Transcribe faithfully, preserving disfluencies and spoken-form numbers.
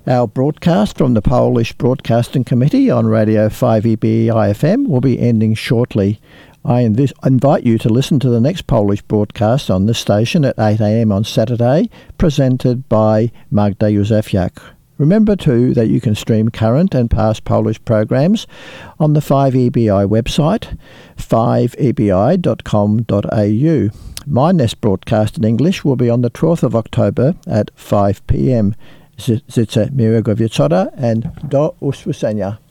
Our broadcast from the Polish Broadcasting Committee on Radio five E B I F M will be ending shortly. I inv- invite you to listen to the next Polish broadcast on this station at eight a m on Saturday, presented by Magda Józefiak. Remember too that you can stream current and past Polish programs on the five E B I website, five E B I dot com dot a u. My next broadcast in English will be on the twelfth of October at five p m. Życzę miłego wieczora and do usłyszenia.